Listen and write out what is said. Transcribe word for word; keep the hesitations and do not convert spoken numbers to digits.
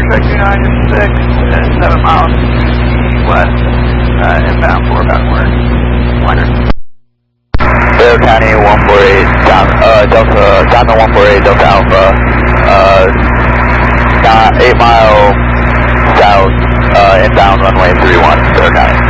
expecting on your six at seven miles west, uh, inbound for backward. Winder. Dale County one four eight, down, uh, Delta, down to one four eight, Delta Alpha, uh, not eight mile south, uh, inbound runway three one, Dale County.